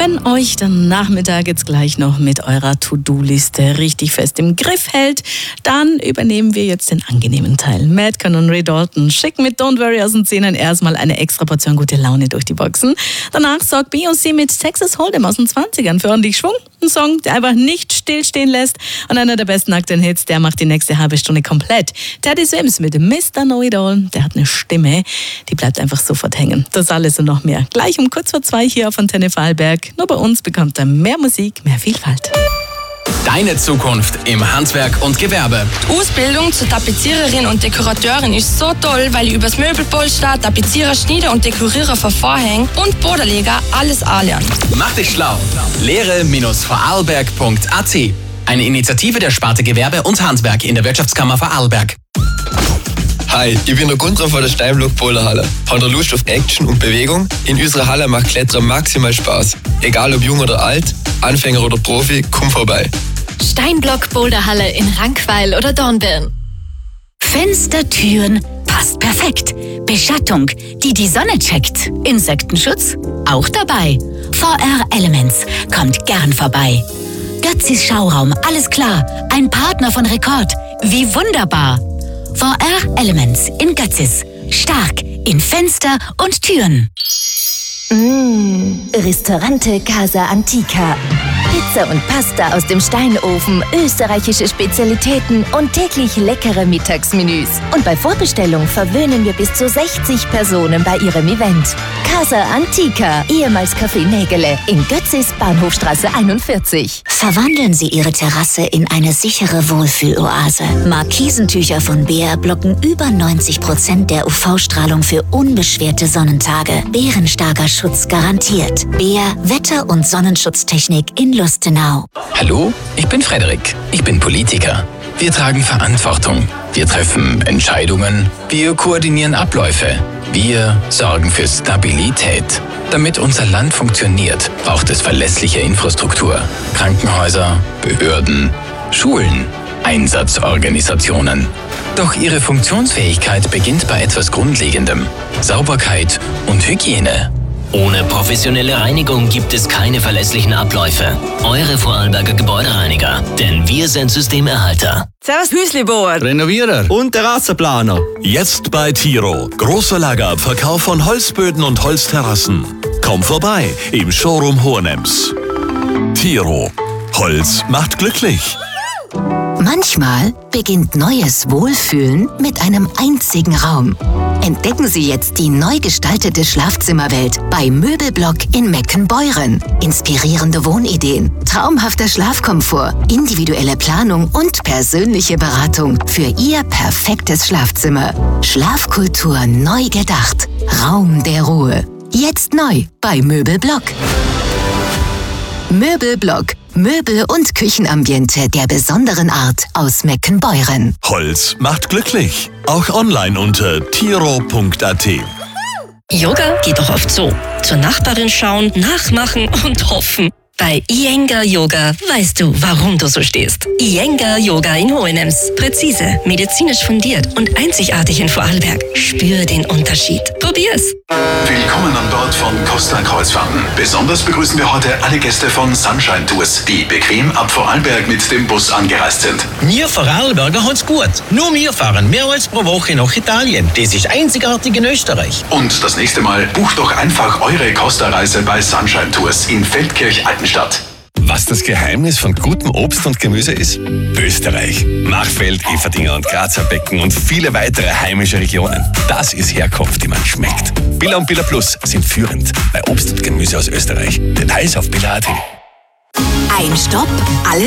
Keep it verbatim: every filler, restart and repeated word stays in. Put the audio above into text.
Wenn euch der Nachmittag jetzt gleich noch mit eurer To-Do-Liste richtig fest im Griff hält, dann übernehmen wir jetzt den angenehmen Teil. Madcon und Ray Dalton schicken mit Don't Worry aus den Zähnen erstmal eine extra Portion gute Laune durch die Boxen. Danach sorgt Beyoncé mit Texas Hold'em aus den zwanzigern für ordentlich Schwung. Ein Song, der einfach nicht stillstehen lässt. Und einer der besten aktuellen Hits, der macht die nächste halbe Stunde komplett. Teddy Swims mit Mister Know-It-All, der hat eine Stimme, die bleibt einfach sofort hängen. Das alles und noch mehr. Gleich um kurz vor zwei hier auf Antenne Vorarlberg. Nur bei uns bekommt er mehr Musik, mehr Vielfalt. Deine Zukunft im Handwerk und Gewerbe. Die Ausbildung zur Tapeziererin und Dekorateurin ist so toll, weil ich übers Möbelpolster, Tapezierer, Schnieder und Dekorierer von Vorhängen und Bodenleger alles anlerne. Mach dich schlau. lehre Vorarlberg punkt a t. Eine Initiative der Sparte Gewerbe und Handwerk in der Wirtschaftskammer Vorarlberg. Hi, ich bin der Gunther von der Steinblock Boulderhalle. Von der Lust auf Action und Bewegung? In unserer Halle macht Klettern maximal Spaß. Egal ob jung oder alt, Anfänger oder Profi, komm vorbei. Steinblock Boulderhalle in Rankweil oder Dornbirn. Fenster, Türen, passt perfekt. Beschattung, die die Sonne checkt. Insektenschutz, auch dabei. V R Elements, kommt gern vorbei. Götzis Schauraum, alles klar. Ein Partner von Rekord, wie wunderbar. V R Elements in Götzis. Stark in Fenster und Türen. Mmh, Ristorante Casa Antica. Pizza und Pasta aus dem Steinofen, österreichische Spezialitäten und täglich leckere Mittagsmenüs. Und bei Vorbestellung verwöhnen wir bis zu sechzig Personen bei ihrem Event. Casa Antica, ehemals Café Nägele, in Götzis, Bahnhofstraße einundvierzig. Verwandeln Sie Ihre Terrasse in eine sichere Wohlfühloase. Markisentücher von Behr blocken über neunzig Prozent der U V-Strahlung für unbeschwerte Sonnentage. Bärenstarker Schutz garantiert. Behr Wetter- und Sonnenschutztechnik in Lustenau. Hallo, ich bin Frederik. Ich bin Politiker. Wir tragen Verantwortung. Wir treffen Entscheidungen. Wir koordinieren Abläufe. Wir sorgen für Stabilität. Damit unser Land funktioniert, braucht es verlässliche Infrastruktur. Krankenhäuser, Behörden, Schulen, Einsatzorganisationen. Doch ihre Funktionsfähigkeit beginnt bei etwas Grundlegendem: Sauberkeit und Hygiene. Ohne professionelle Reinigung gibt es keine verlässlichen Abläufe. Eure Vorarlberger Gebäudereiniger, denn wir sind Systemerhalter. Servus Hüslibauer, Renovierer und Terrassenplaner. Jetzt bei Tiro. Großer Lagerabverkauf von Holzböden und Holzterrassen. Komm vorbei im Showroom Hohenems. Tiro. Holz macht glücklich. Manchmal beginnt neues Wohlfühlen mit einem einzigen Raum. Entdecken Sie jetzt die neu gestaltete Schlafzimmerwelt bei Möbelblock in Meckenbeuren. Inspirierende Wohnideen, traumhafter Schlafkomfort, individuelle Planung und persönliche Beratung für Ihr perfektes Schlafzimmer. Schlafkultur neu gedacht. Raum der Ruhe. Jetzt neu bei Möbelblock. Möbelblock. Möbel- und Küchenambiente der besonderen Art aus Meckenbeuren. Holz macht glücklich. Auch online unter tiro punkt a t. Yoga geht doch oft so. Zur Nachbarin schauen, nachmachen und hoffen. Bei Iyengar Yoga weißt du, warum du so stehst. Iyengar Yoga in Hohenems. Präzise, medizinisch fundiert und einzigartig in Vorarlberg. Spür den Unterschied. Probier's. Willkommen an Bord von Costa Kreuzfahrten. Besonders begrüßen wir heute alle Gäste von Sunshine Tours, die bequem ab Vorarlberg mit dem Bus angereist sind. Wir Vorarlberger haben's gut. Nur wir fahren mehrmals pro Woche nach Italien. Das ist einzigartig in Österreich. Und das nächste Mal bucht doch einfach eure Costa-Reise bei Sunshine Tours in Feldkirch-Altenstadt. Was das Geheimnis von gutem Obst und Gemüse ist? Österreich. Machfeld, Everdinger und Grazer Becken und viele weitere heimische Regionen. Das ist Herkunft, die man schmeckt. Billa und Billa Plus sind führend bei Obst und Gemüse aus Österreich. Details auf billa punkt a t. Ein Stopp, alle